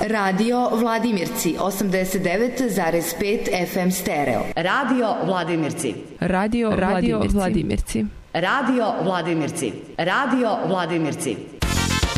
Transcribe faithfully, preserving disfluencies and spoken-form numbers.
Radio Vladimirci osamdeset devet zarez pet F M stereo. Radio Vladimirci. Radio, Radio Vladimirci. Radio Vladimirci. Radio Vladimirci.